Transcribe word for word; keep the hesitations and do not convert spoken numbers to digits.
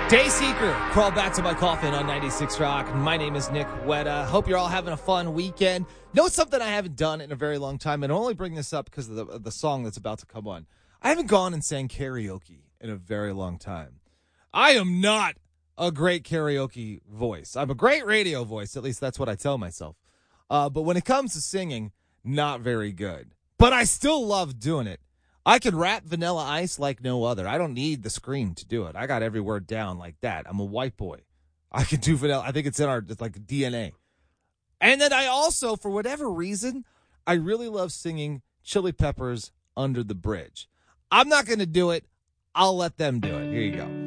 Dayseeker, crawl back to my coffin on ninety-six Rock. My name is Nick Wetta. Hope you're all having a fun weekend. Know something I haven't done in a very long time, and I only bring this up because of the, of the song that's about to come on. I haven't gone and sang karaoke in a very long time. I am not a great karaoke voice. I'm a great radio voice, at least that's what I tell myself. Uh, but when it comes to singing, not very good. But I still love doing it. I can rap Vanilla Ice like no other. I don't need the scream to do it. I got every word down like that. I'm a white boy. I can do Vanilla. I think it's in our it's like D N A. And then I also, for whatever reason, I really love singing Chili Peppers' Under the Bridge. I'm not going to do it. I'll let them do it. Here you go.